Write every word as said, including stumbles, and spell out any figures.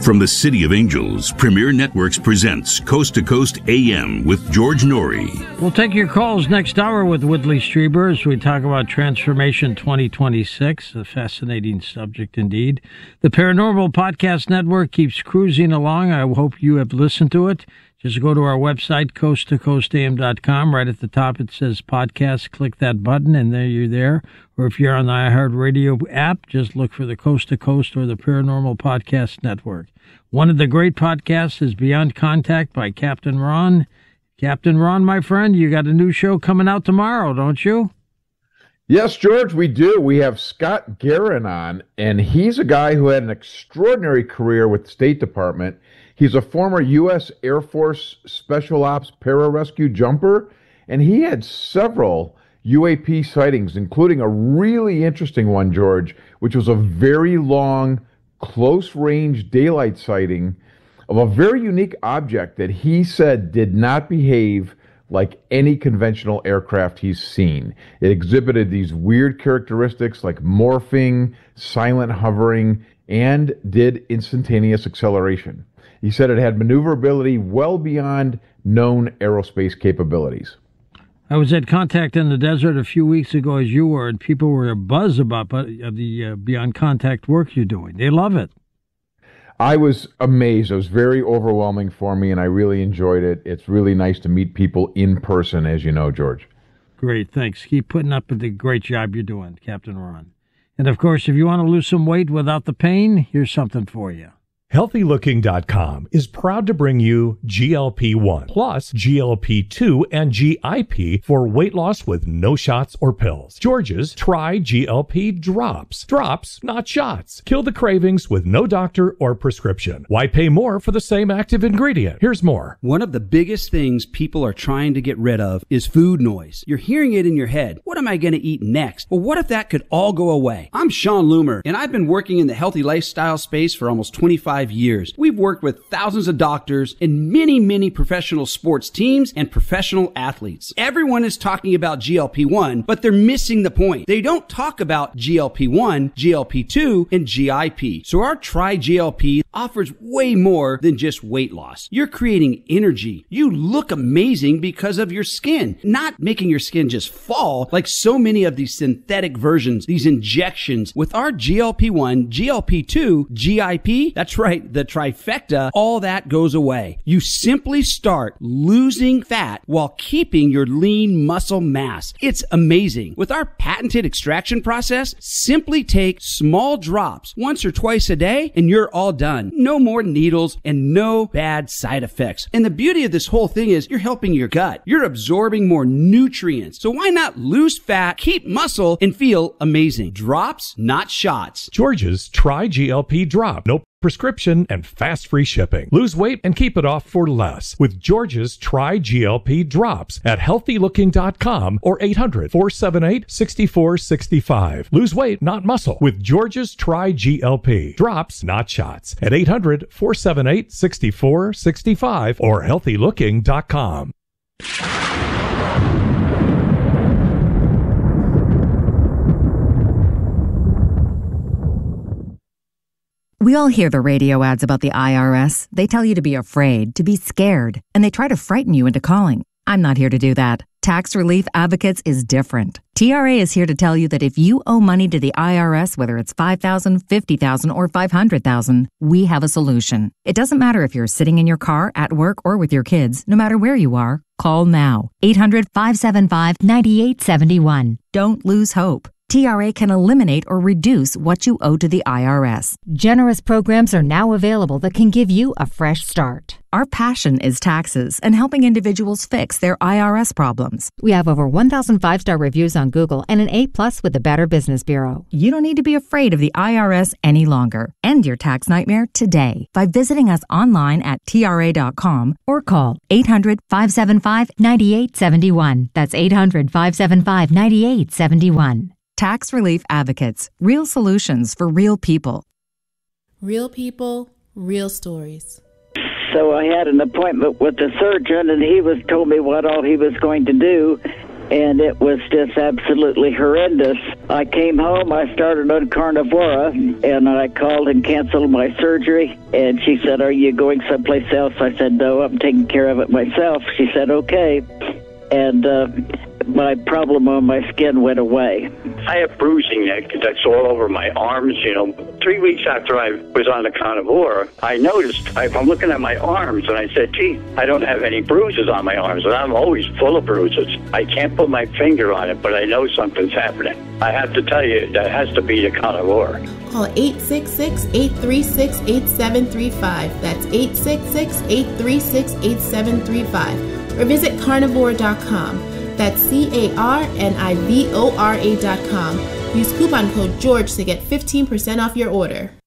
From the City of Angels, Premier Networks presents Coast to Coast A M with George Norrie. We'll take your calls next hour with Whitley Strieber as we talk about Transformation twenty twenty-six, a fascinating subject indeed. The Paranormal Podcast Network keeps cruising along. I hope you have listened to it. Just go to our website, coast to coast a m dot com. Right at the top, it says podcast. Click that button, and there you're there. Or if you're on the iHeartRadio app, just look for the Coast to Coast or the Paranormal Podcast Network. One of the great podcasts is Beyond Contact by Captain Ron. Captain Ron, my friend, you got a new show coming out tomorrow, don't you? Yes, George, we do. We have Scott Guerin on, and he's a guy who had an extraordinary career with the State Department. He's a former U S Air Force Special Ops pararescue jumper, and he had several U A P sightings, including a really interesting one, George, which was a very long, close-range daylight sighting of a very unique object that he said did not behave like any conventional aircraft he's seen. It exhibited these weird characteristics like morphing, silent hovering, and did instantaneous acceleration. He said it had maneuverability well beyond known aerospace capabilities. I was at Contact in the Desert a few weeks ago, as you were, and people were abuzz about the uh, Beyond Contact work you're doing. They love it. I was amazed. It was very overwhelming for me, and I really enjoyed it. It's really nice to meet people in person, as you know, George. Great, thanks. Keep putting up with the great job you're doing, Captain Ron. And, of course, if you want to lose some weight without the pain, here's something for you. healthy looking dot com is proud to bring you G L P one plus G L P two and G I P for weight loss with no shots or pills. George's Try G L P Drops. Drops, not shots. Kill the cravings with no doctor or prescription. Why pay more for the same active ingredient? Here's more. One of the biggest things people are trying to get rid of is food noise. You're hearing it in your head. What am I going to eat next? Well, what if that could all go away? I'm Sean Loomer, and I've been working in the healthy lifestyle space for almost twenty-five years. We've worked with thousands of doctors and many, many professional sports teams and professional athletes. Everyone is talking about G L P one, but they're missing the point. They don't talk about G L P one, G L P two, and G I P. So our Try G L P offers way more than just weight loss. You're creating energy. You look amazing because of your skin, not making your skin just fall like so many of these synthetic versions, these injections. With our G L P one, G L P two, G I P, that's right, the trifecta, all that goes away. You simply start losing fat while keeping your lean muscle mass. It's amazing. With our patented extraction process, simply take small drops once or twice a day and you're all done. No more needles and no bad side effects. And the beauty of this whole thing is you're helping your gut. You're absorbing more nutrients. So why not lose fat, keep muscle, and feel amazing? Drops, not shots. George's Try G L P Drop. No prescription and fast free shipping. Lose weight and keep it off for less with George's Try G L P Drops at healthy looking dot com or eight hundred, four seven eight, six four six five. Lose weight, not muscle with George's Try G L P Drops, not shots at eight hundred, four seven eight, six four six five or healthy looking dot com. We all hear the radio ads about the I R S. They tell you to be afraid, to be scared, and they try to frighten you into calling. I'm not here to do that. Tax Relief Advocates is different. T R A is here to tell you that if you owe money to the I R S, whether it's five thousand dollars, fifty thousand dollars, or five hundred thousand dollars, we have a solution. It doesn't matter if you're sitting in your car, at work, or with your kids. No matter where you are, call now. eight hundred, five seven five, nine eight seven one. Don't lose hope. T R A can eliminate or reduce what you owe to the I R S. Generous programs are now available that can give you a fresh start. Our passion is taxes and helping individuals fix their I R S problems. We have over one thousand five-star reviews on Google and an A plus with the Better Business Bureau. You don't need to be afraid of the I R S any longer. End your tax nightmare today by visiting us online at T R A dot com or call eight hundred, five seven five, nine eight seven one. That's eight hundred, five seven five, nine eight seven one. Tax Relief Advocates. Real solutions for real people. Real people, real stories. So I had an appointment with the surgeon, and he was told me what all he was going to do. and it was just absolutely horrendous. I came home, I started on Carnivora, and I called and canceled my surgery, and she said, are you going someplace else? I said, no, I'm taking care of it myself. She said, okay, and uh, my problem on my skin went away. I have bruising that, that's all over my arms, you know. Three weeks after I was on the Carnivora, I noticed, I, I'm looking at my arms, and I said, gee, I don't have any bruises on my arms, and I'm always full of bruises. I can't put my finger on it, but I know something's happening. I have to tell you, that has to be the Carnivora. Call eight six six, eight three six, eight seven three five. That's eight six six, eight three six, eight seven three five. Or visit carnivore dot com. That's C A R N I V O R A dot com. Use coupon code George to get fifteen percent off your order.